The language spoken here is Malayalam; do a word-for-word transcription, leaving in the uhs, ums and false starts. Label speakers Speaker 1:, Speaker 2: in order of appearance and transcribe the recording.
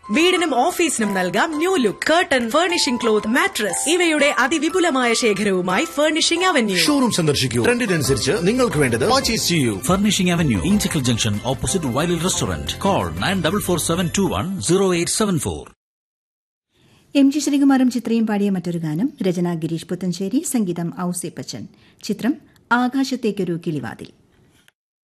Speaker 1: വീടിനും ഓഫീസിനും നൽകാം new look. Curtain, furnishing cloth, mattress ഇവയുടെ അതിവിപുലമായ ശേഖരവുമായി ഫർണിഷിംഗ് അവന്യൂ.
Speaker 2: ഷോറൂം സന്ദർശിക്കൂ. ട്രെൻഡിനനുസരിച്ച് നിങ്ങൾക്ക് വേണ്ടത് പർച്ചേസ് ചെയ്യൂ.
Speaker 3: Furnishing Avenue, Inchicle Junction, opposite Wiley Restaurant. Call nine four four seven two one zero eight seven four.
Speaker 4: M G ശ്രീകുമാറും ചിത്രയും പാടിയ മറ്റൊരു ഗാനം. രചന ഗിരീഷ് പുത്തഞ്ചേരി, സംഗീതം ഔസേപ്പച്ചൻ. ചിത്രം ആകാശത്തേക്കൊരു കിളിവാതിൽ.